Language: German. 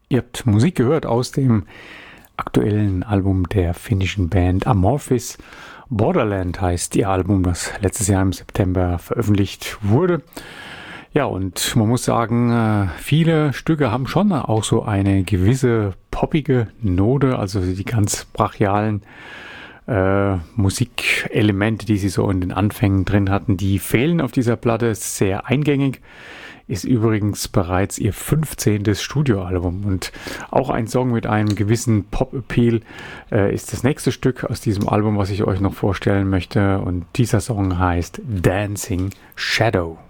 Ihr habt Musik gehört aus dem aktuellen Album der finnischen Band Amorphis. Borderland heißt ihr Album, das letztes Jahr im September veröffentlicht wurde. Ja, und man muss sagen, viele Stücke haben schon auch so eine gewisse poppige Note, also die ganz brachialen Musikelemente, die sie so in den Anfängen drin hatten, die fehlen auf dieser Platte, sehr eingängig. Ist übrigens bereits ihr 15. Studioalbum und auch ein Song mit einem gewissen Pop-Appeal ist das nächste Stück aus diesem Album, was ich euch noch vorstellen möchte, und dieser Song heißt Dancing Shadow.